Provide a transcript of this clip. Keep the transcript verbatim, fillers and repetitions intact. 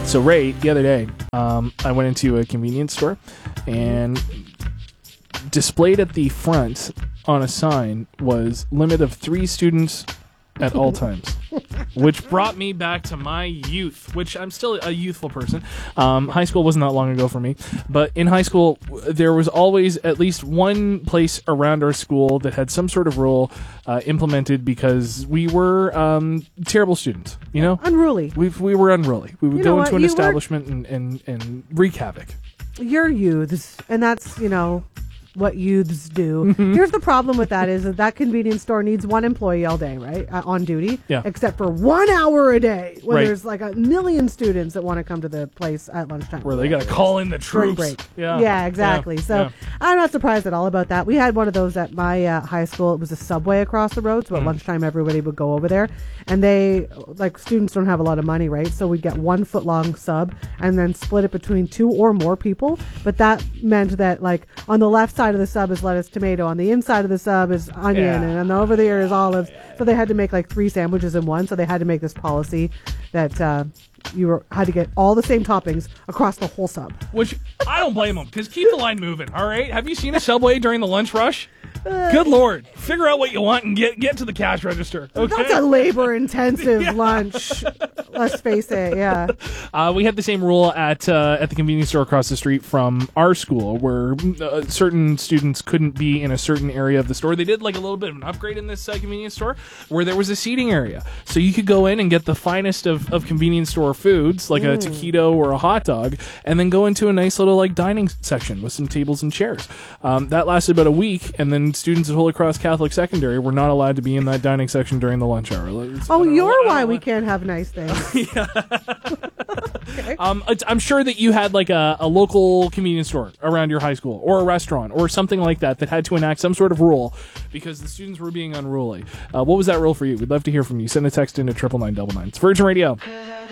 So Ray, the other day, um, I went into a convenience store, and displayed at the front on a sign was limit of three students at all times, which brought me back to my youth, which I'm still a youthful person. Um, high school wasn't that long ago for me, but in high school, there was always at least one place around our school that had some sort of rule uh, implemented because we were um, terrible students, you know? Unruly. We we were unruly. We would You go know into what? an You establishment and, and, and wreak havoc. You're youths, and that's, you know, what youths do. Here's the problem with that is that that convenience store needs one employee all day, right? Uh, on duty. Yeah. Except for one hour a day when Right. there's like a million students that want to come to the place at lunchtime. Where they got to call in the Spring troops. break. Yeah. Yeah, exactly. Yeah. So Yeah. I'm not surprised at all about that. We had one of those at my uh, high school. It was a Subway across the road. So at Mm. lunchtime, everybody would go over there. And they, like, students don't have a lot of money, right? So we'd get one foot long sub and then split it between two or more people. But that meant that, like, on the left side of the sub is lettuce, tomato. On the inside of the sub is onion. Yeah. And on the over there is olives. So they had to make, like, three sandwiches in one. So they had to make this policy that uh, you were, had to get all the same toppings across the whole sub. Which I don't blame them, because keep the line moving, all right? Have you seen a Subway during the lunch rush? Good Lord. Figure out what you want and get get to the cash register. Okay? That's a labor-intensive lunch. Let's face it, yeah. Uh, we had the same rule at uh, at the convenience store across the street from our school, where uh, certain students couldn't be in a certain area of the store. They did like a little bit of an upgrade in this uh, convenience store, where there was a seating area, so you could go in and get the finest of, of convenience store foods, like mm. a taquito or a hot dog, and then go into a nice little like dining section with some tables and chairs. Um, that lasted about a week, and then students at Holy Cross Catholic Secondary were not allowed to be in that dining section during the lunch hour. It's, oh, you're know, why we can't have nice things. okay. um, it's, I'm sure that you had like a, a local convenience store around your high school, or a restaurant, or something like that that had to enact some sort of rule because the students were being unruly. Uh, what was that rule for you? We'd love to hear from you. Send a text in to triple nine double nine. It's Virgin Radio.